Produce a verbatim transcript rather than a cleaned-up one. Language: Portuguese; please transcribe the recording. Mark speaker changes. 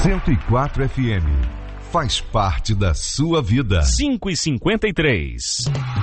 Speaker 1: cento e quatro F M. Faz parte da sua vida.
Speaker 2: cinco e cinquenta e três.